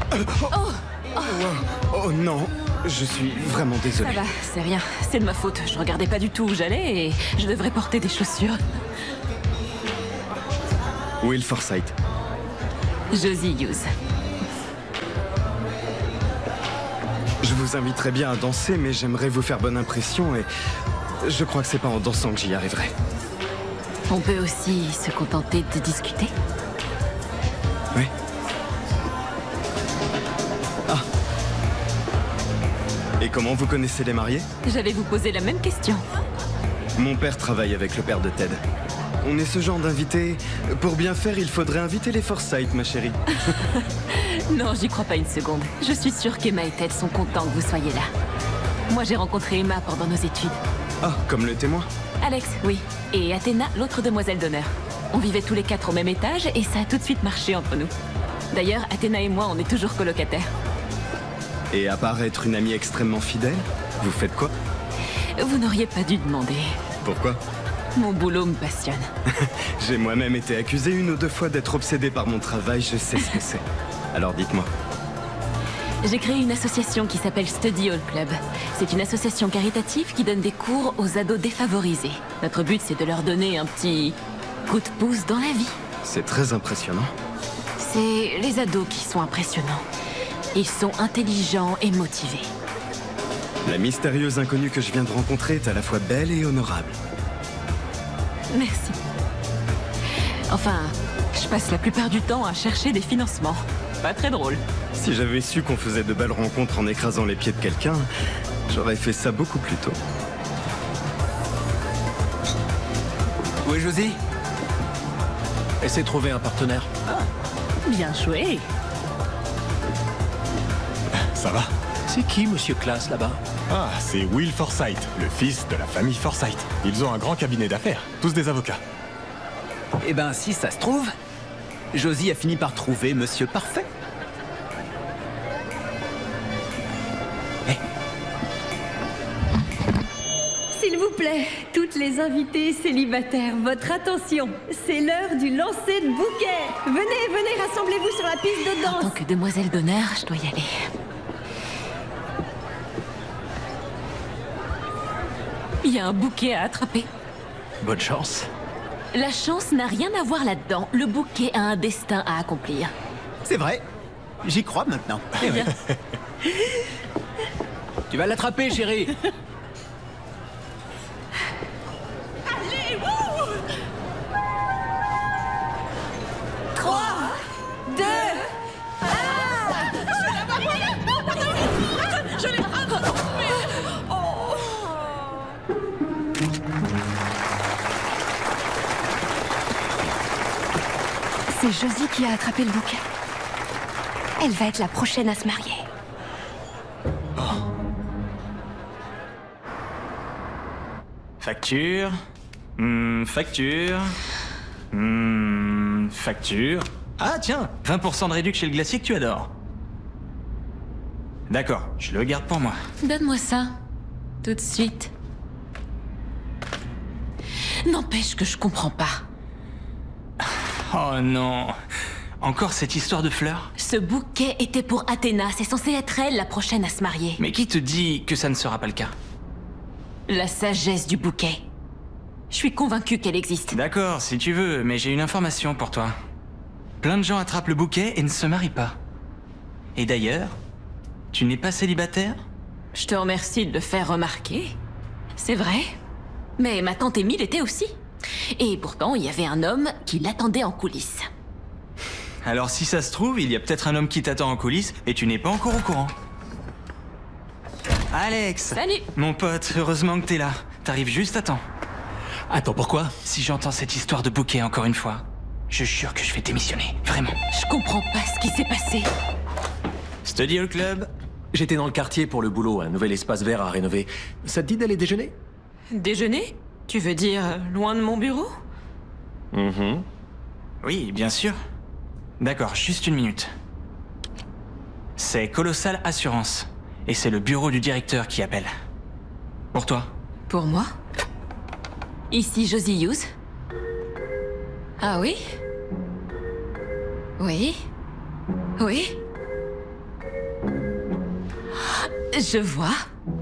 Oh non, je suis vraiment désolé. Ça va, c'est rien. C'est de ma faute. Je regardais pas du tout où j'allais et je devrais porter des chaussures. Will Forsythe. Josie Hughes. Je vous inviterais bien à danser, mais j'aimerais vous faire bonne impression et je crois que c'est pas en dansant que j'y arriverai. On peut aussi se contenter de discuter. Oui. Ah. Et comment vous connaissez les mariés? J'allais vous poser la même question. Mon père travaille avec le père de Ted. On est ce genre d'invité. Pour bien faire, il faudrait inviter les Forsythe, ma chérie. Non, j'y crois pas une seconde. Je suis sûre qu'Emma et Ted sont contents que vous soyez là. Moi, j'ai rencontré Emma pendant nos études. Ah, comme le témoin? Alex, oui. Et Athéna, l'autre demoiselle d'honneur. On vivait tous les quatre au même étage et ça a tout de suite marché entre nous. D'ailleurs, Athéna et moi, on est toujours colocataires. Et à part être une amie extrêmement fidèle, vous faites quoi? Vous n'auriez pas dû demander. Pourquoi? Mon boulot me passionne. J'ai moi-même été accusé une ou deux fois d'être obsédé par mon travail, je sais ce que c'est. Alors dites-moi. J'ai créé une association qui s'appelle Study Hall Club. C'est une association caritative qui donne des cours aux ados défavorisés. Notre but, c'est de leur donner un petit coup de pouce dans la vie. C'est très impressionnant. C'est les ados qui sont impressionnants. Ils sont intelligents et motivés. La mystérieuse inconnue que je viens de rencontrer est à la fois belle et honorable. Merci. Enfin, je passe la plupart du temps à chercher des financements. Pas très drôle. Si j'avais su qu'on faisait de belles rencontres en écrasant les pieds de quelqu'un, j'aurais fait ça beaucoup plus tôt. Où est Josie? Essaie de trouver un partenaire. Bien joué. Ça va? C'est qui, Monsieur Classe, là-bas? Ah, c'est Will Forsythe, le fils de la famille Forsythe. Ils ont un grand cabinet d'affaires, tous des avocats. Eh ben, si ça se trouve, Josie a fini par trouver Monsieur Parfait. S'il vous plaît, toutes les invités célibataires, votre attention. C'est l'heure du lancer de bouquet. Venez, rassemblez-vous sur la piste de En tant danse. que demoiselle d'honneur, je dois y aller. Il y a un bouquet à attraper. Bonne chance. La chance n'a rien à voir là-dedans. Le bouquet a un destin à accomplir. C'est vrai. J'y crois maintenant. Très bien. Tu vas l'attraper, chérie. C'est Josie qui a attrapé le bouquet. Elle va être la prochaine à se marier. Facture. Facture. Facture. Ah tiens, 20% de réduction chez le glacier que tu adores. D'accord, je le garde pour moi. Donne-moi ça. Tout de suite. N'empêche que je comprends pas. Oh non. Encore cette histoire de fleurs? Ce bouquet était pour Athéna. C'est censé être elle la prochaine à se marier. Mais qui te dit que ça ne sera pas le cas? La sagesse du bouquet. Je suis convaincue qu'elle existe. D'accord, si tu veux, mais j'ai une information pour toi. Plein de gens attrapent le bouquet et ne se marient pas. Et d'ailleurs, tu n'es pas célibataire? Je te remercie de le faire remarquer. C'est vrai. Mais ma tante Émile était aussi. Et pourtant, il y avait un homme qui l'attendait en coulisses. Alors si ça se trouve, il y a peut-être un homme qui t'attend en coulisses et tu n'es pas encore au courant. Alex! Salut! Mon pote, heureusement que t'es là. T'arrives juste à temps. Attends, pourquoi? Si j'entends cette histoire de bouquet encore une fois, je jure que je vais démissionner. Vraiment. Je comprends pas ce qui s'est passé. Study Hall Club. J'étais dans le quartier pour le boulot, un nouvel espace vert à rénover. Ça te dit d'aller déjeuner? Déjeuner? Tu veux dire loin de mon bureau? Oui, bien sûr. D'accord, juste une minute. C'est Colossal Assurance. Et c'est le bureau du directeur qui appelle. Pour toi. Pour moi? Ici Josie Hughes. Ah oui? Oui? Oui? Je vois.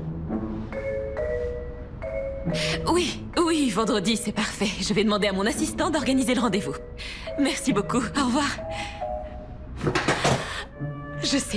Oui, vendredi, c'est parfait. Je vais demander à mon assistant d'organiser le rendez-vous. Merci beaucoup. Au revoir. Je sais.